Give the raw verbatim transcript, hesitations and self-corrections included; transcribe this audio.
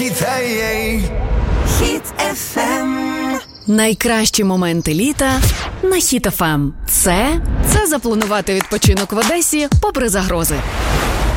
Хіт еф ем. Найкращі моменти літа на Хіт еф ем. Це, це запланувати відпочинок в Одесі попри загрози.